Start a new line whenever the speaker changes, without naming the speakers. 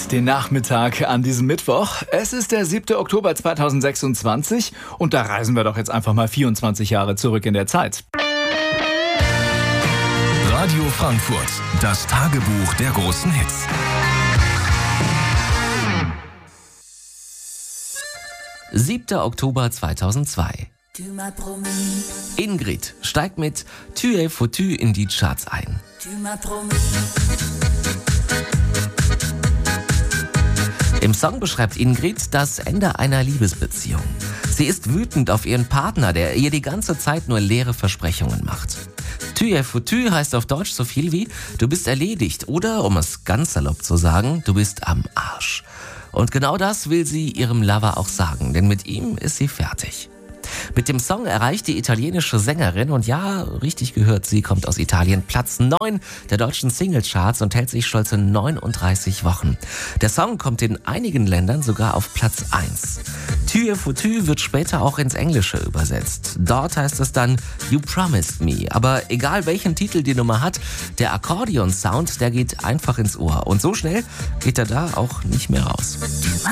Hit, den Nachmittag an diesem Mittwoch. Es ist der 7. Oktober 2026 und da reisen wir doch jetzt einfach mal 24 Jahre zurück in der Zeit.
Radio Frankfurt, das Tagebuch der großen Hits.
Oktober 2002. Ingrid steigt mit Tu es foutu in die Charts ein. Im Song beschreibt Ingrid das Ende einer Liebesbeziehung. Sie ist wütend auf ihren Partner, der ihr die ganze Zeit nur leere Versprechungen macht. Tu es foutu heißt auf Deutsch so viel wie du bist erledigt oder, um es ganz salopp zu sagen, du bist am Arsch. Und genau das will sie ihrem Lover auch sagen, denn mit ihm ist sie fertig. Mit dem Song erreicht die italienische Sängerin, und ja, richtig gehört, sie kommt aus Italien, Platz 9 der deutschen Singlecharts und hält sich stolze 39 Wochen. Der Song kommt in einigen Ländern sogar auf Platz 1. Tu es foutu wird später auch ins Englische übersetzt. Dort heißt es dann You Promised Me. Aber egal welchen Titel die Nummer hat, der Akkordeon-Sound, der geht einfach ins Ohr. Und so schnell geht er da auch nicht mehr raus.